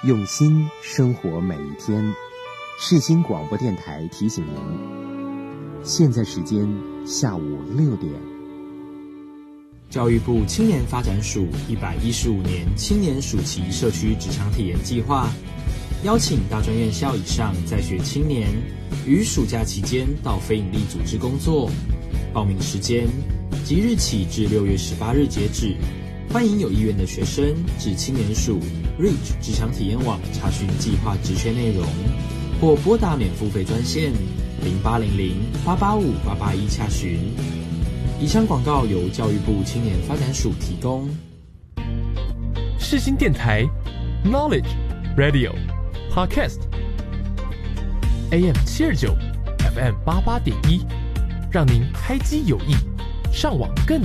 用心生活每一天。世新广播电台提醒您，现在时间下午6点。 教育部青年发展署115年青年暑期社区职场体验计划，邀请大专院校以上在学青年于暑假期间到非营利组织工作。报名时间即日起至6月18日截止，欢迎有意愿的学生至青年署 REACH 职场体验网查询计划职缺内容，或拨打免付费专线0800-885-881洽询。以上广告由教育部青年发展署提供。 世新电台 Knowledge Radio Podcast AM 729 FM 88.1，让您开机有益，上网更